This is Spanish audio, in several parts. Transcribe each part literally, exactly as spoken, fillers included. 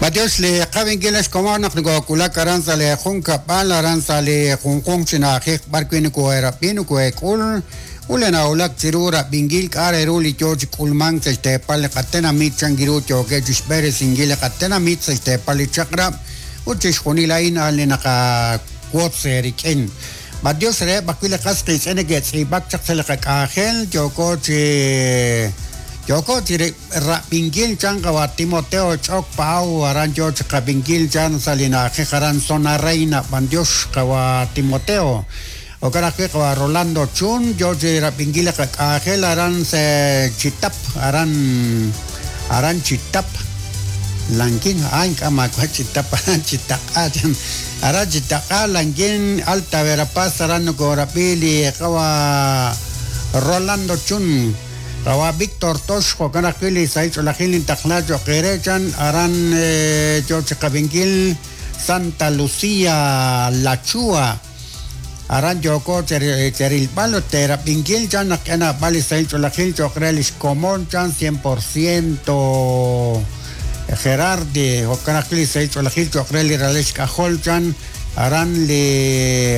Badios le caben gilas como nak go kula karanza le junka pala ranza le junkung china hek barquin ko era pinu ko ekul ulena ulak tirura bingil kare ruli george kulman se te pal katena mit changiru choke jisbere singile katena mit se te pal chakra uchish khunila ina le naka quote riken Badios re bakile kaske sene get si bak chaksel ka khel joko che Joko tiri rapingil chan kawa Timoteo chok pau aran George kapingil chan salina kekaran zona reina bandios kawa Timoteo okara ke kawa Rolando chun George rapingil kakahel aran se chitap aran aran chitap langin ay kama kwa chitap aran chitak ajan aran chitak langin alta verapaz aran ko rapili kawa Rolando chun Kawa Victor Tosco kana kili saicho la hilin taklajo kerechan aran George Kabingil Santa Lucia La Chua aran Joko Cheril Palo Tera Pingil chan nakena bali saicho la hil chokrelis común chan cien por ciento Gerardi o kana kili saicho la hil chokreli ralesh kahol chan aran le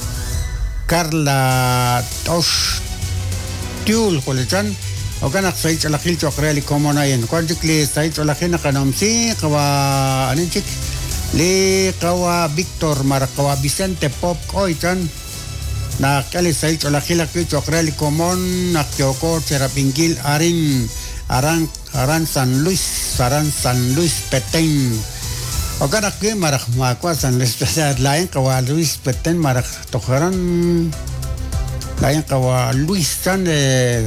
Carla Tosh Tiul Holechan Okanak sait la khil chokreli komona yen kwajikli sait la khina kanomsi kawa aninchik le kawa Victor Mar kawa Vicente Pop koichan na kali sait la khila khil chokreli komon na kyoko terapingil arin aran aran San Luis aran San Luis Petén Okanak ke marak ma kwa San Luis Petén lain kawa Luis Petén marak tokaran lain kawa Luis chan de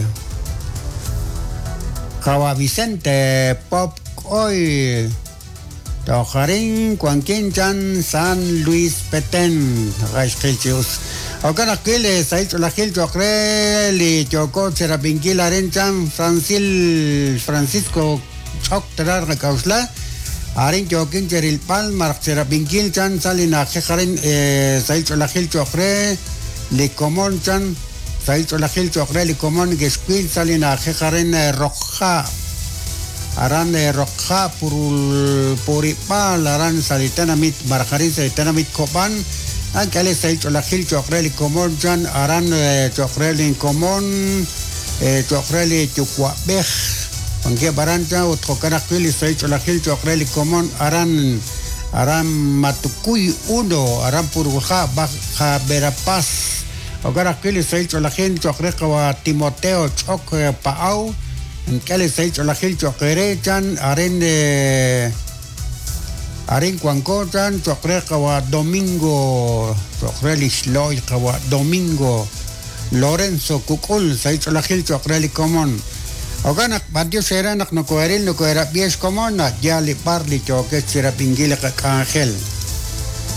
Kawa Vicente Pop hoy Tojarin Juanquín Chan San Luis Petén Raiskilchius Okana Kile Saito la Gil Chocreli Choco Cherapinquil Arenchan Francil Francisco Choc Terar Causla Arin Choquín Cheril Pal Marc Cherapinquil Chan Salina Jejarin Saito la Gil Chocre Le Comón Chan Saito la Gil Chocreli Comón Gesquil Salina Jejaren Roja Aran Roja Purul Puripal Aran Salitanamit Marjarin Salitanamit Copan Ankale Saito la Gil Chocreli Comón Chan Aran Chocreli Comón Chocreli Chucuapej Aunque Barancha otro caracol Saito la Gil Chocreli Comón Aran Aran Matucuy uno Aran Puruja Baja Verapaz Ahora que les ha hecho la gente, yo creo que Timoteo Choc Pau, en que les ha hecho la gente, yo creo que Aren de Aren Cuancochan, yo creo que Domingo, yo creo que Domingo Lorenzo Cucul, se ha hecho la gente, yo creo que común. Ahora, Bandio será no coheril, no coherá pies común, ya le parli, yo que será pingile que Ángel.